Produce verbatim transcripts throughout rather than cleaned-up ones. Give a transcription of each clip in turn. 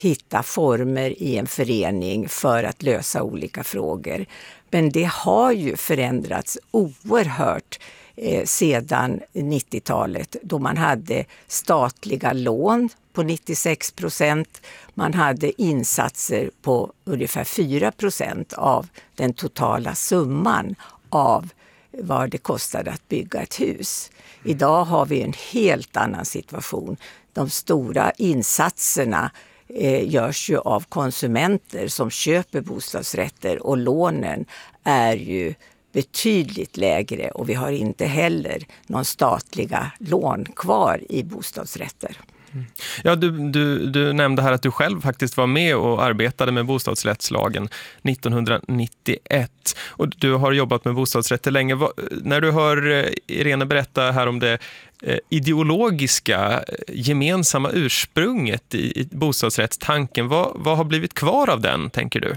hitta former i en förening för att lösa olika frågor. Men det har ju förändrats oerhört eh, sedan nittiotalet då man hade statliga lån på nittiosex procent. Man hade insatser på ungefär fyra procent av den totala summan av vad det kostade att bygga ett hus. Idag har vi en helt annan situation. De stora insatserna eh, görs ju av konsumenter som köper bostadsrätter och lånen är ju betydligt lägre och vi har inte heller någon statliga lån kvar i bostadsrätter. Mm. Ja, du, du, du nämnde här att du själv faktiskt var med och arbetade med bostadsrättslagen nittonhundranittioett och du har jobbat med bostadsrätter länge. Vad, när du hör Irene berätta här om det eh, ideologiska gemensamma ursprunget i, i bostadsrättstanken, vad, vad har blivit kvar av den, tänker du?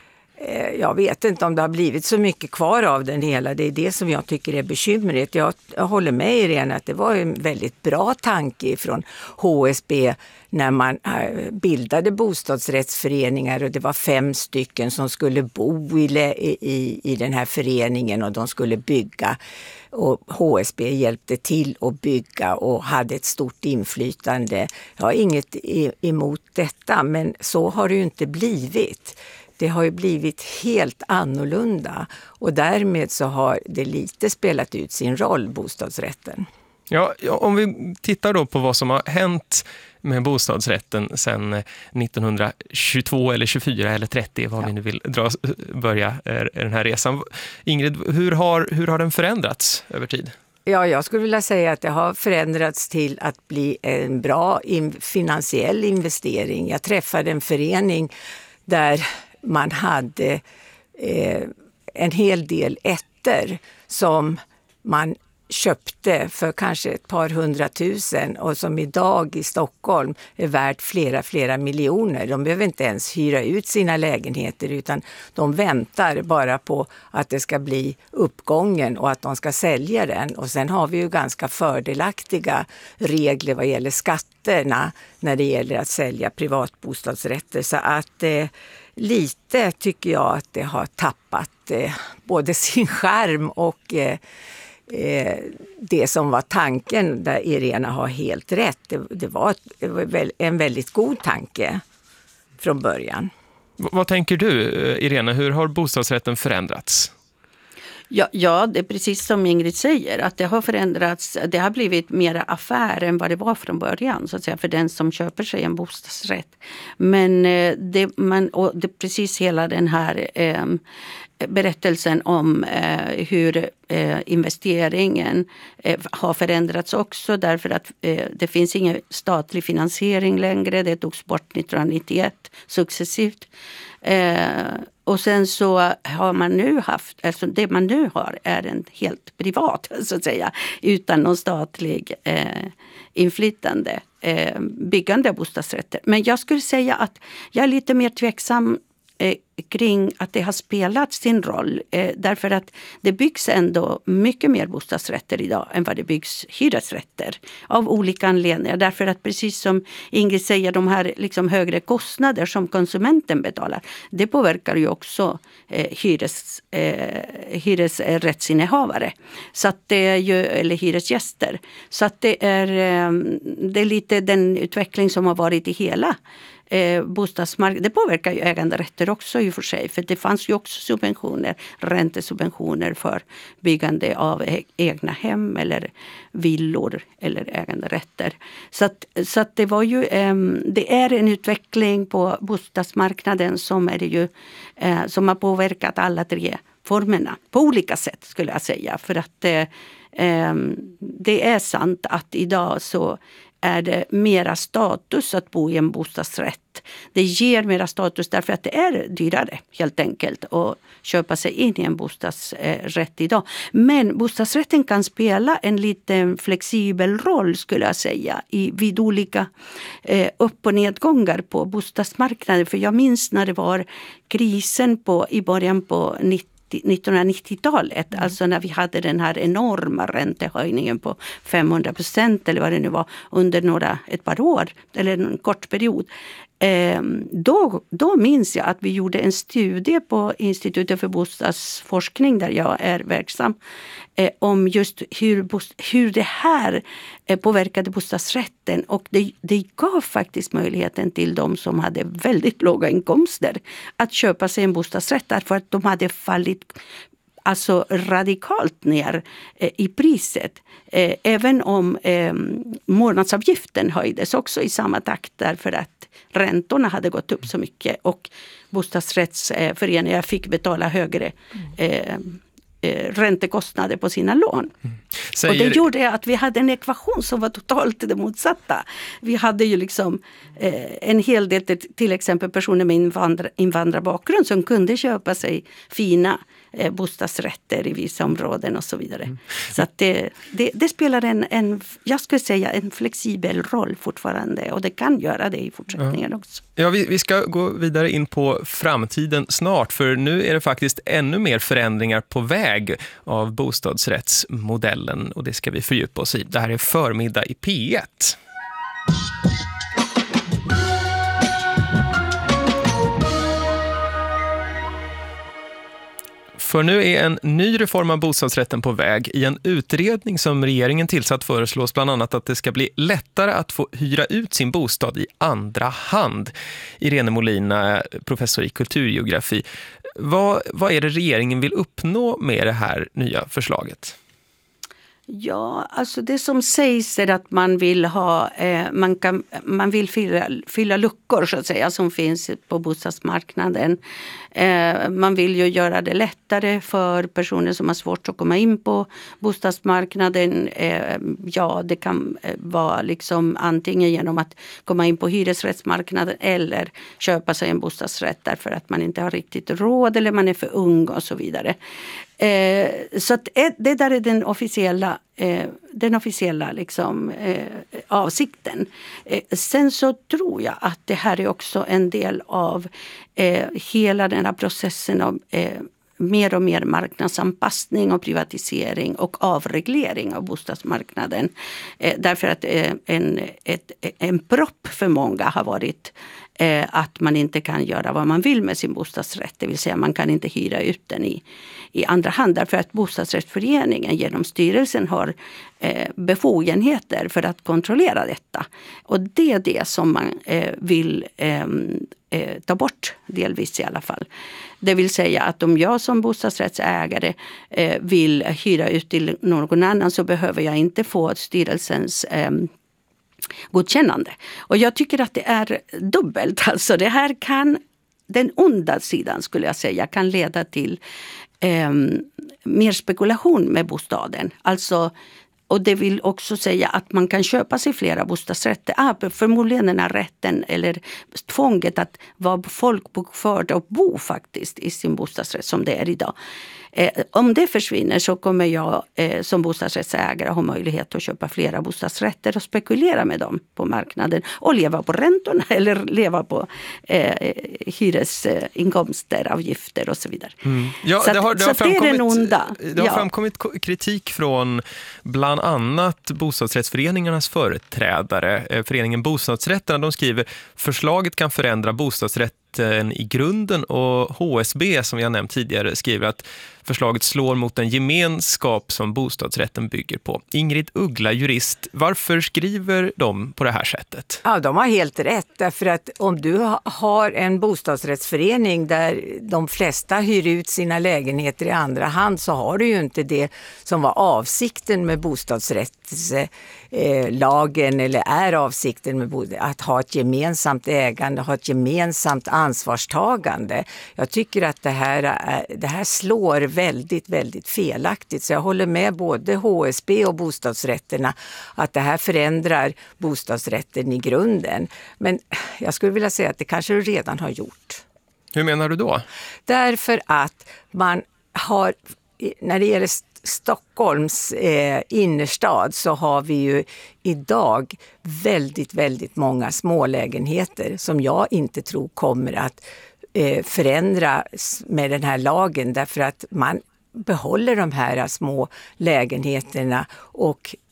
Jag vet inte om det har blivit så mycket kvar av den hela. Det är det som jag tycker är bekymret. Jag, jag håller med Irene att det var en väldigt bra tanke från H S B när man bildade bostadsrättsföreningar och det var fem stycken som skulle bo i, i, i den här föreningen och de skulle bygga. Och H S B hjälpte till att bygga och hade ett stort inflytande. Jag har inget emot detta, men så har det ju inte blivit. Det har ju blivit helt annorlunda och därmed så har det lite spelat ut sin roll, bostadsrätten. Ja, om vi tittar då på vad som har hänt med bostadsrätten sedan nittonhundratjugotvå eller tjugofyra eller trettio, vad ja. vi nu vill dra, börja den här resan. Ingrid, hur har, hur har den förändrats över tid? Ja, jag skulle vilja säga att det har förändrats till att bli en bra in, finansiell investering. Jag träffade en förening där man hade eh, en hel del ettor som man köpte för kanske ett par hundratusen och som idag i Stockholm är värt flera, flera miljoner. De behöver inte ens hyra ut sina lägenheter utan de väntar bara på att det ska bli uppgången och att de ska sälja den. Och sen har vi ju ganska fördelaktiga regler vad gäller skatterna när det gäller att sälja privatbostadsrätter. Så att eh, lite tycker jag att det har tappat eh, både sin charm och eh, eh, det som var tanken, där Irena har helt rätt. Det, det, var, det var en väldigt god tanke från början. V- vad tänker du, Irena? Hur har bostadsrätten förändrats? Ja, ja, det är precis som Ingrid säger, att det har förändrats, det har blivit mer affär än vad det var från början, så att säga, för den som köper sig en bostadsrätt. Men det, man, och det precis hela den här eh, berättelsen om eh, hur eh, investeringen eh, har förändrats också, därför att eh, det finns ingen statlig finansiering längre, det togs bort nittonhundranittioett successivt. Eh, Och sen så har man nu haft, alltså det man nu har är en helt privat, så att säga, utan någon statlig eh, inflytande, eh, byggande bostadsrätter. Men jag skulle säga att jag är lite mer tveksam eh, kring att det har spelat sin roll. Eh, därför att det byggs ändå mycket mer bostadsrätter idag än vad det byggs hyresrätter. Av olika anledningar. Därför att precis som Ingrid säger, de här liksom högre kostnader som konsumenten betalar, det påverkar ju också eh, hyres, eh, hyresrättsinnehavare. Så att det är ju, eller hyresgäster. Så att det är, eh, det är lite den utveckling som har varit i hela Eh, bostadsmarknaden. Det påverkar ju äganderätter också i och för sig, för det fanns ju också subventioner, räntesubventioner för byggande av e- egna hem eller villor eller äganderätter. Så att, så att det var ju eh, det är en utveckling på bostadsmarknaden som är det ju eh, som har påverkat alla tre formerna på olika sätt, skulle jag säga, för att eh, eh, det är sant att idag så är det mera status att bo i en bostadsrätt. Det ger mera status därför att det är dyrare helt enkelt att köpa sig in i en bostadsrätt idag. Men bostadsrätten kan spela en lite flexibel roll, skulle jag säga, i, vid olika eh, upp- och nedgångar på bostadsmarknaden. För jag minns när det var krisen på, i början på nittonhundranittiotalet, mm. alltså när vi hade den här enorma räntehöjningen på femhundra procent eller vad det nu var under några, ett par år eller en kort period. Eh, då, då minns jag att vi gjorde en studie på Institutet för bostadsforskning där jag är verksam eh, om just hur, hur det här eh, påverkade bostadsrätten, och det, det gav faktiskt möjligheten till de som hade väldigt låga inkomster att köpa sig en bostadsrätt därför att de hade fallit alltså radikalt ner eh, i priset. Eh, även om eh, månadsavgiften höjdes också i samma takt därför att räntorna hade gått upp så mycket och bostadsrättsföreningar fick betala högre eh, eh, räntekostnader på sina lån. Mm. Säger... Och det gjorde att vi hade en ekvation som var totalt det motsatta. Vi hade ju liksom eh, en hel del till, till exempel personer med invandra, invandrarbakgrund som kunde köpa sig fina eh, bostadsrätter i vissa områden och så vidare. Mm. Så att det, det, det spelar en, en, jag skulle säga en flexibel roll fortfarande, och det kan göra det i fortsättningen ja. också. Ja, vi, vi ska gå vidare in på framtiden snart, för nu är det faktiskt ännu mer förändringar på väg av bostadsrättsmodellen, och det ska vi fördjupa oss i. Det här är Förmiddag i P ett. För nu är en ny reform av bostadsrätten på väg. I en utredning som regeringen tillsatt föreslås bland annat att det ska bli lättare att få hyra ut sin bostad i andra hand. Irene Molina, professor i kulturgeografi. Vad, vad är det regeringen vill uppnå med det här nya förslaget? Ja, alltså det som sägs är att man vill ha, eh, man kan, man vill fylla, fylla luckor så att säga som finns på bostadsmarknaden. Eh, man vill ju göra det lättare för personer som har svårt att komma in på bostadsmarknaden. Eh, ja, det kan vara liksom antingen genom att komma in på hyresrättsmarknaden eller köpa sig en bostadsrätt därför att man inte har riktigt råd eller man är för ung och så vidare. Eh, så att det där är den officiella, eh, den officiella liksom, eh, avsikten. Eh, sen så tror jag att det här är också en del av eh, hela den här processen av eh, mer och mer marknadsanpassning och privatisering och avreglering av bostadsmarknaden. Eh, därför att eh, en, ett, en propp för många har varit eh, att man inte kan göra vad man vill med sin bostadsrätt. Det vill säga man kan inte hyra ut den i, i andra hand. Därför att bostadsrättsföreningen genom styrelsen har eh, befogenheter för att kontrollera detta. Och det är det som man eh, vill eh, eh, ta bort, delvis i alla fall. Det vill säga att om jag som bostadsrättsägare eh, vill hyra ut till någon annan så behöver jag inte få styrelsens eh, godkännande. Och jag tycker att det är dubbelt. Alltså det här kan, den onda sidan skulle jag säga, kan leda till eh, mer spekulation med bostaden. Alltså, och det vill också säga att man kan köpa sig flera bostadsrätter. Ah, förmodligen den här rätten eller tvånget att vara folkbokförd och bo faktiskt i sin bostadsrätt som det är idag. Eh, om det försvinner så kommer jag eh, som bostadsrättsägare ha möjlighet att köpa flera bostadsrätter och spekulera med dem på marknaden och leva på räntorna eller leva på eh, hyresinkomster, avgifter och så vidare. Mm. Ja, så det har, det har så det är den onda. Det har ja. framkommit kritik från bland annat bostadsrättsföreningarnas företrädare. Föreningen Bostadsrätterna, de skriver förslaget kan förändra bostadsrätten i grunden, och H S B som jag nämnt tidigare skriver att förslaget slår mot den gemenskap som bostadsrätten bygger på. Ingrid Uggla, jurist, varför skriver de på det här sättet? Ja, de har helt rätt, därför att om du har en bostadsrättsförening där de flesta hyr ut sina lägenheter i andra hand så har du ju inte det som var avsikten med bostadsrättslagen eller är avsikten med att ha ett gemensamt ägande, ha ett gemensamt ansvarstagande. Jag tycker att det här, det här slår väldigt, väldigt felaktigt. Så jag håller med både H S B och bostadsrätterna att det här förändrar bostadsrätten i grunden. Men jag skulle vilja säga att det kanske du redan har gjort. Hur menar du då? Därför att man har, när det gäller Stockholms eh, innerstad så har vi ju idag väldigt, väldigt många smålägenheter som jag inte tror kommer att eh, förändras med den här lagen, därför att man behåller de här små lägenheterna och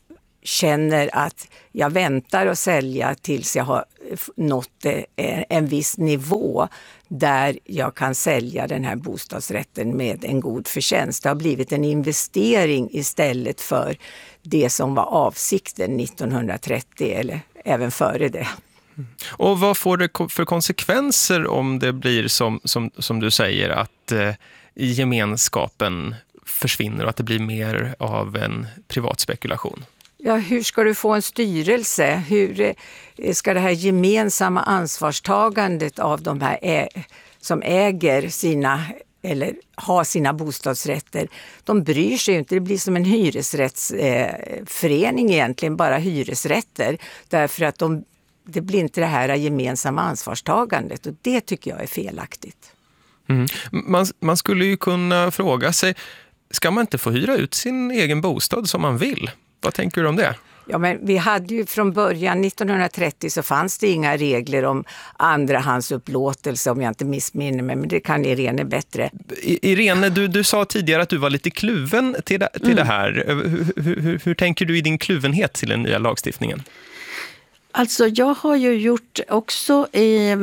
känner att jag väntar att sälja tills jag har nått en viss nivå där jag kan sälja den här bostadsrätten med en god förtjänst. Det har blivit en investering istället för det som var avsikten nittonhundratrettio eller även före det. Och vad får det för konsekvenser om det blir som, som, som du säger att eh, gemenskapen försvinner och att det blir mer av en privat spekulation? Ja, hur ska du få en styrelse? Hur ska det här gemensamma ansvarstagandet av de här ä- som äger sina eller har sina bostadsrätter, de bryr sig ju inte. Det blir som en hyresrättsförening eh, egentligen, bara hyresrätter. Därför att de, det blir inte det här gemensamma ansvarstagandet och det tycker jag är felaktigt. Mm. Man, man skulle ju kunna fråga sig, ska man inte få hyra ut sin egen bostad som man vill? Vad tänker du om det? Ja, men vi hade ju från början, nittonhundratrettio så fanns det inga regler om andrahandsupplåtelse om jag inte missminner mig, men det kan Irene bättre. Irene, du, du sa tidigare att du var lite kluven till det, till mm. det här. Hur, hur, hur, hur tänker du i din kluvenhet till den nya lagstiftningen? Alltså jag har ju gjort också i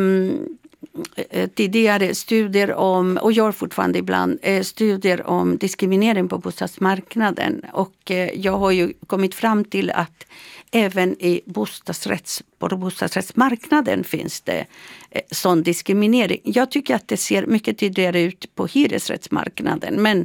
tidigare studier om, och gör fortfarande ibland, studier om diskriminering på bostadsmarknaden. Och jag har ju kommit fram till att även i bostadsrätts, på bostadsrättsmarknaden finns det sån diskriminering. Jag tycker att det ser mycket tydligare ut på hyresrättsmarknaden, men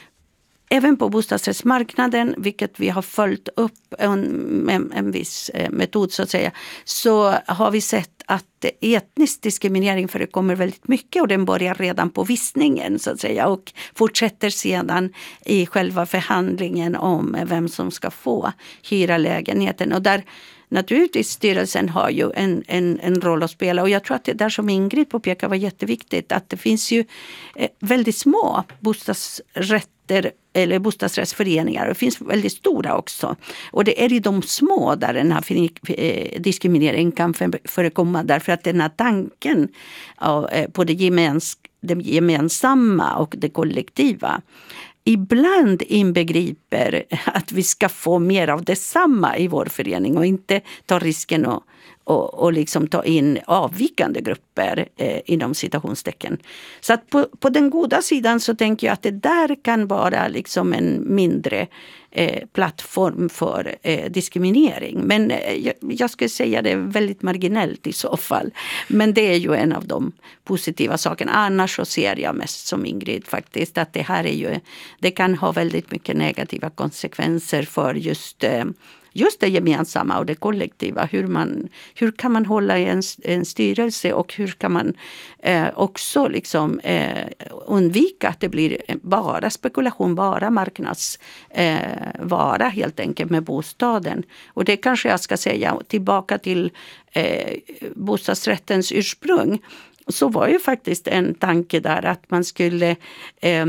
även på bostadsrättsmarknaden, vilket vi har följt upp en, en, en viss metod så att säga, så har vi sett att etnisk diskriminering förekommer väldigt mycket och den börjar redan på visningen så att säga och fortsätter sedan i själva förhandlingen om vem som ska få hyra lägenheten. Och där naturligtvis styrelsen har ju en, en, en roll att spela och jag tror att det där som Ingrid påpekar var jätteviktigt att det finns ju väldigt små bostadsrätter eller bostadsrättsföreningar. Det finns väldigt stora också. Och det är i de små där den här diskrimineringen kan förekomma därför att den här tanken på det, gemens, det gemensamma och det kollektiva ibland inbegriper att vi ska få mer av detsamma i vår förening och inte ta risken att och, och liksom ta in avvikande grupper eh, inom citationstecken. Så att på, på den goda sidan så tänker jag att det där kan vara liksom en mindre eh, plattform för eh, diskriminering. Men eh, jag, jag skulle säga det är väldigt marginellt i så fall. Men det är ju en av de positiva sakerna. Annars så ser jag mest som Ingrid faktiskt att det här är ju, det kan ha väldigt mycket negativa konsekvenser för just eh, Just det gemensamma och det kollektiva. Hur, man, hur kan man hålla i en, en styrelse och hur kan man eh, också liksom, eh, undvika att det blir bara spekulation, bara marknadsvara eh, helt enkelt med bostaden. Och det kanske jag ska säga tillbaka till eh, bostadsrättens ursprung. Så var ju faktiskt en tanke där att man skulle Eh,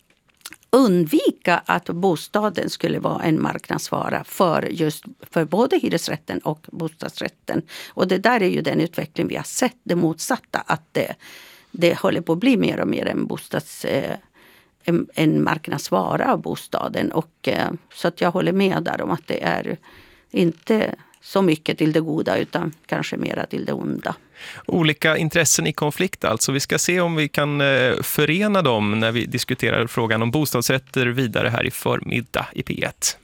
undvika att bostaden skulle vara en marknadsvara för just för både hyresrätten och bostadsrätten. Och det där är ju den utveckling vi har sett, det motsatta, att det, det håller på att bli mer och mer en bostads eh, en, en marknadsvara av bostaden. Och eh, så att jag håller med där om att det är inte så mycket till det goda utan kanske mera till det onda. Olika intressen i konflikt alltså. Vi ska se om vi kan förena dem när vi diskuterar frågan om bostadsrätter vidare här i förmiddag i P ett.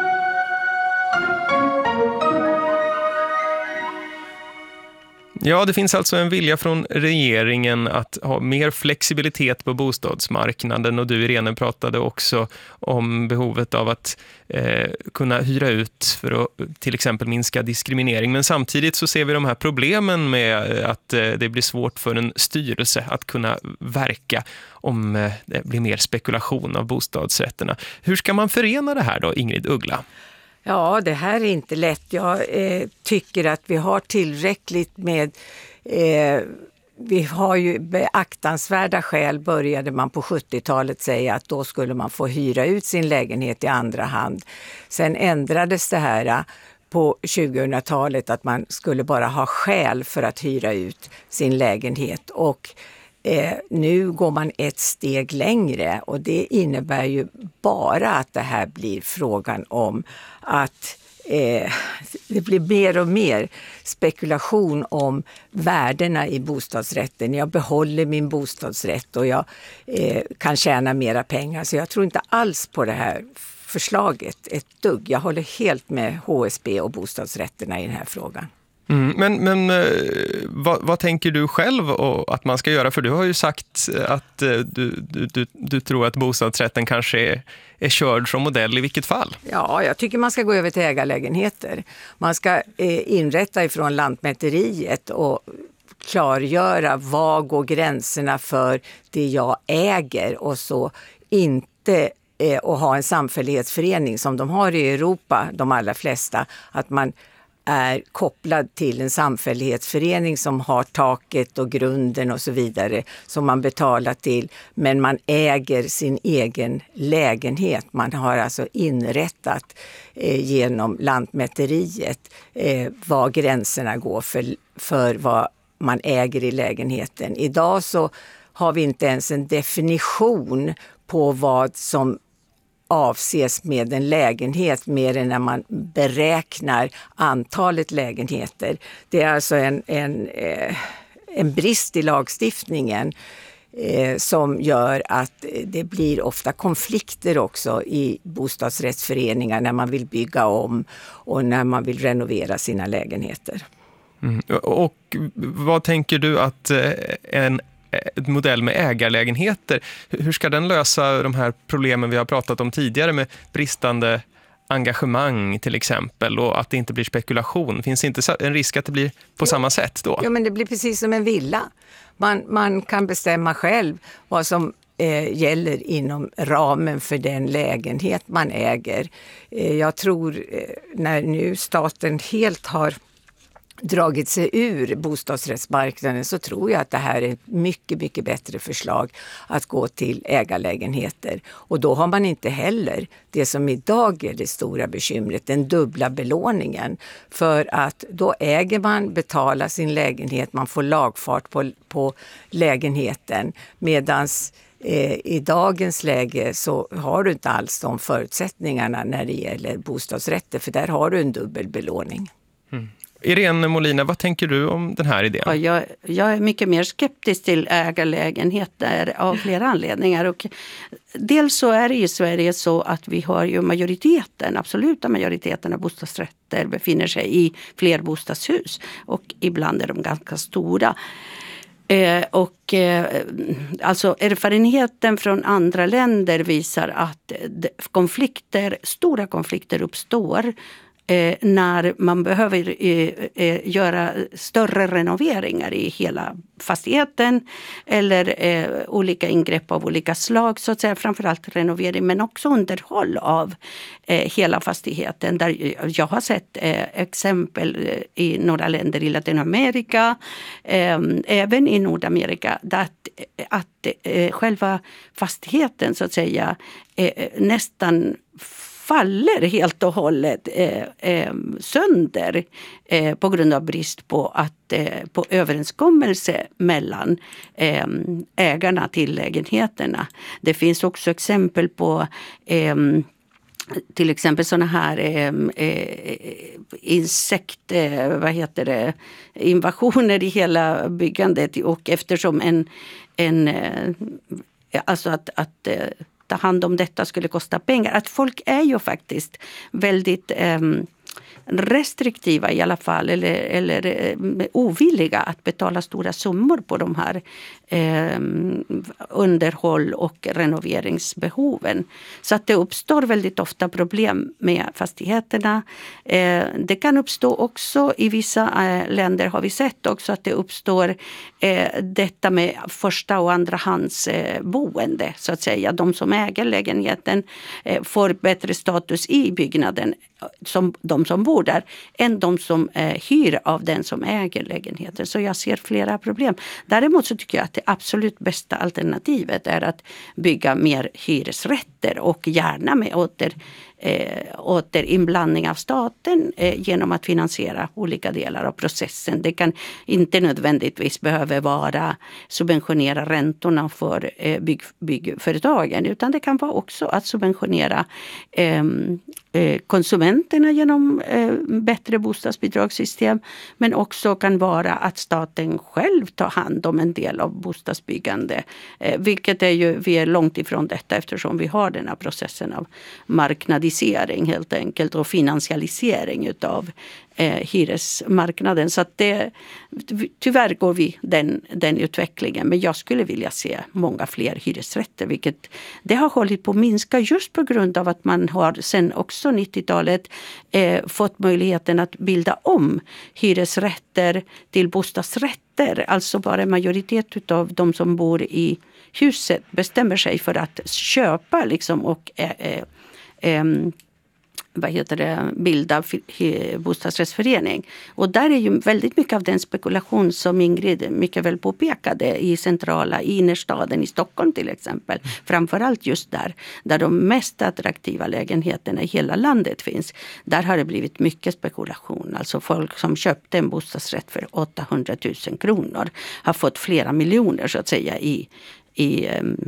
Ja, det finns alltså en vilja från regeringen att ha mer flexibilitet på bostadsmarknaden och du, Irene, pratade också om behovet av att eh, kunna hyra ut för att till exempel minska diskriminering. Men samtidigt så ser vi de här problemen med att eh, det blir svårt för en styrelse att kunna verka om eh, det blir mer spekulation av bostadsrätterna. Hur ska man förena det här då, Ingrid Uggla? Ja, det här är inte lätt. Jag eh, tycker att vi har tillräckligt med... Eh, vi har ju beaktansvärda skäl, började man på sjuttiotalet säga att då skulle man få hyra ut sin lägenhet i andra hand. Sen ändrades det här på tjugohundratalet att man skulle bara ha skäl för att hyra ut sin lägenhet och Eh, nu går man ett steg längre och det innebär ju bara att det här blir frågan om att eh, det blir mer och mer spekulation om värdena i bostadsrätten. Jag behåller min bostadsrätt och jag eh, kan tjäna mera pengar. Så jag tror inte alls på det här förslaget ett dugg. Jag håller helt med H S B och bostadsrätterna i den här frågan. Mm, men men eh, vad, vad tänker du själv och att man ska göra? För du har ju sagt att eh, du, du, du, du tror att bostadsrätten kanske är, är körd som modell i vilket fall? Ja, jag tycker man ska gå över till ägarlägenheter. Man ska eh, inrätta ifrån Lantmäteriet och klargöra vad går gränserna för det jag äger och så inte eh, och ha en samfällighetsförening som de har i Europa, de allra flesta, att man är kopplad till en samfällighetsförening som har taket och grunden och så vidare som man betalar till, men man äger sin egen lägenhet. Man har alltså inrättat eh, genom Lantmäteriet eh, var gränserna går för, för vad man äger i lägenheten. Idag så har vi inte ens en definition på vad som avses med en lägenhet mer än när man beräknar antalet lägenheter. Det är alltså en, en, eh, en brist i lagstiftningen eh, som gör att det blir ofta konflikter också i bostadsrättsföreningar när man vill bygga om och när man vill renovera sina lägenheter. Mm. Och vad tänker du att en ett modell med ägarlägenheter, hur ska den lösa de här problemen vi har pratat om tidigare med bristande engagemang till exempel och att det inte blir spekulation? Finns det inte en risk att det blir på samma sätt då? Ja, men det blir precis som en villa. Man, man kan bestämma själv vad som eh, gäller inom ramen för den lägenhet man äger. Eh, jag tror eh, när nu staten helt har dragit sig ur bostadsrättsmarknaden så tror jag att det här är ett mycket, mycket bättre förslag att gå till ägarlägenheter. Och då har man inte heller det som idag är det stora bekymret, den dubbla belåningen. För att då äger man, betalar sin lägenhet, man får lagfart på, på lägenheten. Medans eh, i dagens läge så har du inte alls de förutsättningarna när det gäller bostadsrätter, för där har du en dubbel belåning. Mm. Irene Molina, vad tänker du om den här idén? Ja, jag, jag är mycket mer skeptisk till ägarlägenheter av flera anledningar. Och dels så är det i Sverige så att vi har ju majoriteten, absoluta majoriteten av bostadsrätter befinner sig i flerbostadshus. Och ibland är de ganska stora. Eh, och eh, alltså erfarenheten från andra länder visar att konflikter, stora konflikter uppstår Eh, när man behöver eh, eh, göra större renoveringar i hela fastigheten eller eh, olika ingrepp av olika slag, så att säga, framförallt renovering men också underhåll av eh, hela fastigheten. Där jag har sett eh, exempel i några länder i Latinamerika, eh, även i Nordamerika, där att, att eh, själva fastigheten så att säga eh, nästan faller helt och hållet eh, eh, sönder eh, på grund av brist på, att, eh, på överenskommelse mellan eh, ägarna till lägenheterna. Det finns också exempel på eh, till exempel sådana här eh, insekt, eh, vad heter det, invasioner i hela byggandet, och eftersom en, en eh, alltså att, att eh, ta hand om detta skulle kosta pengar. Att folk är ju faktiskt väldigt eh, restriktiva i alla fall, eller, eller eh, ovilliga att betala stora summor på de här eh, underhåll och renoveringsbehoven. Så att det uppstår väldigt ofta problem med fastigheterna. Eh, det kan uppstå också i vissa eh, länder, har vi sett också, att det uppstår eh, detta med första och andra hands eh, boende, så att säga. De som äger lägenheten eh, får bättre status i byggnaden som de som bor där än de som eh, hyr av den som äger lägenheten. Så jag ser flera problem. Däremot så tycker jag att det absolut bästa alternativet är att bygga mer hyresrätter hyresrätter och gärna med åter, eh, återinblandning av staten eh, genom att finansiera olika delar av processen. Det kan inte nödvändigtvis behöva vara subventionera räntorna för eh, bygg, byggföretagen, utan det kan vara också att subventionera eh, konsumenterna genom eh, bättre bostadsbidragssystem, men också kan vara att staten själv tar hand om en del av bostadsbyggande, eh, vilket är ju, vi är långt ifrån detta eftersom vi har den här processen av marknadisering helt enkelt och finansialisering utav eh, hyresmarknaden. Så att det, tyvärr går vi den, den utvecklingen, men jag skulle vilja se många fler hyresrätter, vilket det har hållit på att minska just på grund av att man har sen också nittiotalet eh, fått möjligheten att bilda om hyresrätter till bostadsrätter. Alltså bara en majoritet av de som bor i huset bestämmer sig för att köpa liksom och eh, eh, eh, vad heter det, bilda bostadsrättsförening. Och där är ju väldigt mycket av den spekulation som Ingrid mycket väl påpekade i centrala, i innerstaden i Stockholm till exempel. Mm. Framförallt just där, där de mest attraktiva lägenheterna i hela landet finns. Där har det blivit mycket spekulation. Alltså folk som köpte en bostadsrätt för åttahundratusen kronor har fått flera miljoner så att säga i, i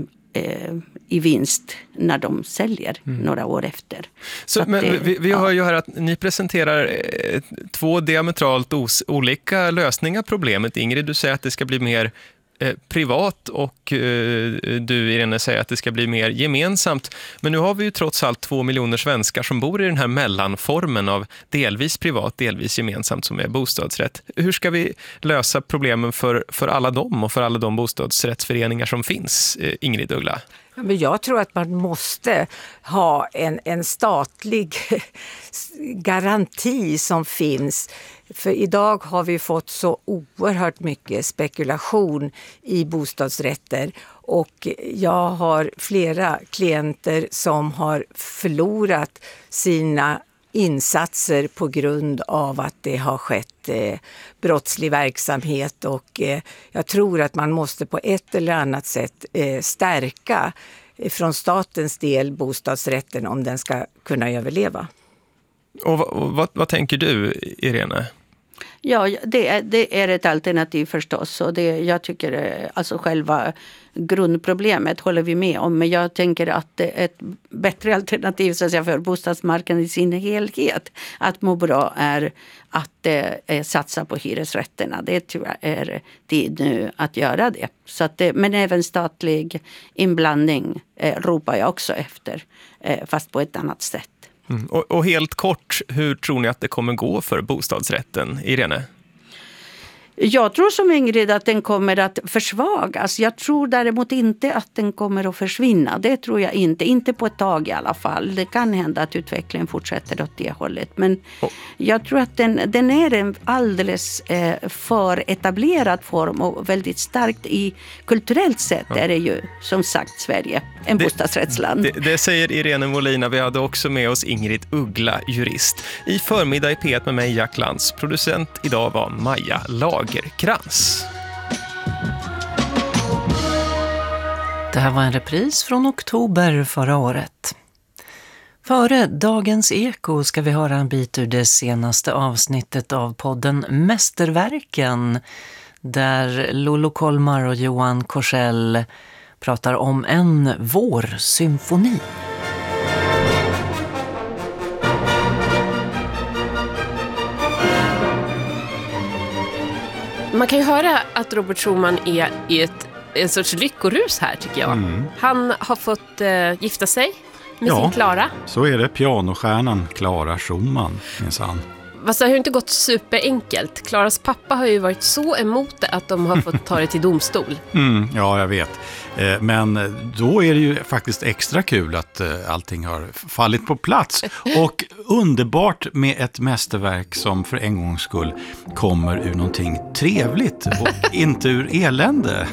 i vinst när de säljer mm. några år efter. Så, så men det, vi, vi hör ju här att ni presenterar eh, två diametralt os, olika lösningar på problemet. Ingrid, du säger att det ska bli mer eh, privat och eh, du, Irene, säger att det ska bli mer gemensamt. Men nu har vi ju trots allt två miljoner svenskar som bor i den här mellanformen av delvis privat, delvis gemensamt som är bostadsrätt. Hur ska vi lösa problemen för, för alla dem och för alla de bostadsrättsföreningar som finns, eh, Ingrid Uggla? Ja, men jag tror att man måste ha en, en statlig garanti som finns. För idag har vi fått så oerhört mycket spekulation i bostadsrätter. Och jag har flera klienter som har förlorat sina insatser på grund av att det har skett eh, brottslig verksamhet. Och eh, jag tror att man måste på ett eller annat sätt eh, stärka eh, från statens del bostadsrätten om den ska kunna överleva. Och vad, vad, vad tänker du, Irene? Ja, det är, det är ett alternativ förstås. Och det, jag tycker alltså själva grundproblemet håller vi med om. Men jag tänker att det är ett bättre alternativ så att säga, för bostadsmarknaden i sin helhet att må bra är att eh, satsa på hyresrätterna. Det tyvärr är tid nu att göra det. Så att det men även statlig inblandning eh, ropar jag också efter, eh, fast på ett annat sätt. Mm. Och, och helt kort, hur tror ni att det kommer gå för bostadsrätten, Irene? Jag tror som Ingrid att den kommer att försvagas. Jag tror däremot inte att den kommer att försvinna. Det tror jag inte. Inte på ett tag i alla fall. Det kan hända att utvecklingen fortsätter åt det hållet. Men oh. jag tror att den, den är en alldeles eh, för etablerad form och väldigt starkt i kulturellt sätt ja. är det ju som sagt Sverige en det, bostadsrättsland. Det, det säger Irene Molina. Vi hade också med oss Ingrid Uggla, jurist. I förmiddag i P ett med mig, Jack Lantz. Producent idag var Maja Lagerkrans. Det här var en repris från oktober förra året. Före dagens eko ska vi höra en bit ur det senaste avsnittet av podden Mästerverken, där Lolo Kolmar och Johan Korsell pratar om en vårsymfoni. Man kan ju höra att Robert Schumann är i ett, en sorts lyckorus här tycker jag. Mm. Han har fått eh, gifta sig med ja, sin Klara. Så är det, pianostjärnan Klara Schumann, minsann. Fast det har ju inte gått superenkelt. Klaras pappa har ju varit så emot det att de har fått ta det till domstol. Mm, ja, jag vet. Men då är det ju faktiskt extra kul att allting har fallit på plats. Och underbart med ett mästerverk som för en gångs skull kommer ur någonting trevligt och inte ur elände.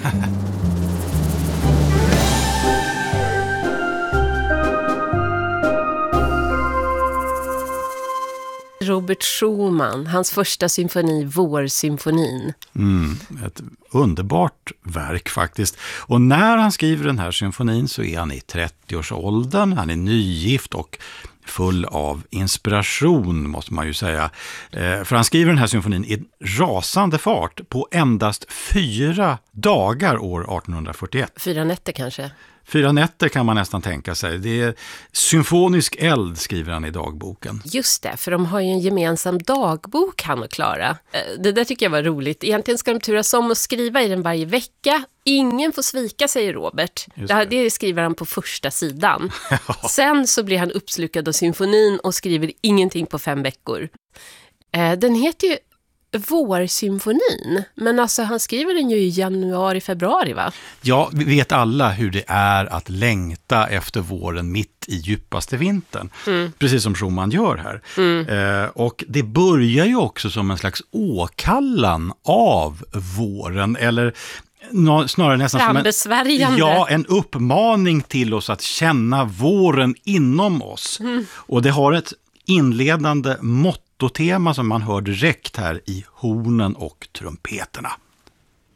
Robert Schumann, hans första symfoni, Vårsymfonin. Mm, ett underbart verk faktiskt. Och när han skriver den här symfonin så är han i trettioårsåldern, han är nygift och full av inspiration måste man ju säga. Eh, för han skriver den här symfonin i rasande fart på endast fyra dagar år artonhundrafyrtioett. Fyra nätter kanske? Fyra nätter kan man nästan tänka sig. Det är symfonisk eld, skriver han i dagboken. Just det, för de har ju en gemensam dagbok, han och Klara. Det där tycker jag var roligt. Egentligen ska de turas om och skriva i den varje vecka. Ingen får svika, säger Robert. Det. det skriver han på första sidan. Sen så blir han uppslukad av symfonin och skriver ingenting på fem veckor. Den heter ju Vårsymfonin, men alltså han skriver den ju i januari, februari, va? Ja, vi vet alla hur det är att längta efter våren mitt i djupaste vintern. Mm. Precis som Schumann gör här. Mm. Eh, och det börjar ju också som en slags åkallan av våren, eller snarare nästan som en, ja, en uppmaning till oss att känna våren inom oss. Mm. Och det har ett inledande motto tema som man hör direkt här i hornen och trumpeterna.